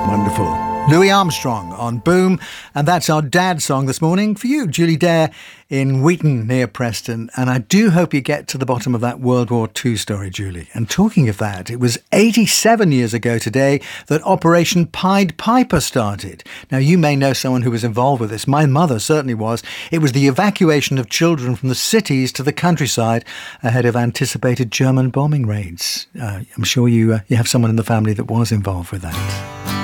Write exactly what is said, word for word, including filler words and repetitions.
Wonderful. Louis Armstrong on Boom, and that's our dad song this morning for you, Julie Dare in Wheaton near Preston. And I do hope you get to the bottom of that World War Two story, Julie. And talking of that, it was eighty-seven years ago today that Operation Pied Piper started. Now, you may know someone who was involved with this. My mother certainly was. It was the evacuation of children from the cities to the countryside ahead of anticipated German bombing raids. Uh, I'm sure you, uh, you have someone in the family that was involved with that.